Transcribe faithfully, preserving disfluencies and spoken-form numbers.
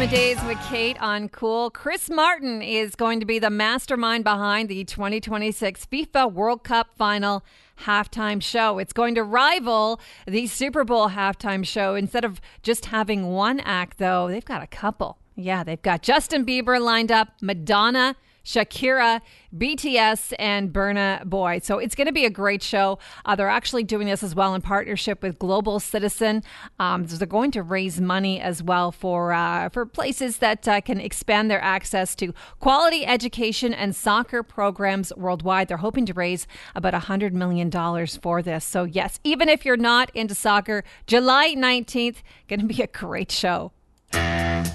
Days with Kate on Cool. Chris Martin is going to be the mastermind behind the twenty twenty-six FIFA World Cup final halftime show. It's going to rival the Super Bowl halftime show. Instead of just having one act, though, they've got a couple. Yeah, they've got Justin Bieber lined up, Madonna, Shakira, B T S, and Burna Boy. So it's going to be a great show. Uh, they're actually doing this as well in partnership with Global Citizen. Um, so they're going to raise money as well for uh, for places that uh, can expand their access to quality education and soccer programs worldwide. They're hoping to raise about one hundred million dollars for this. So yes, even if you're not into soccer, July nineteenth, going to be a great show.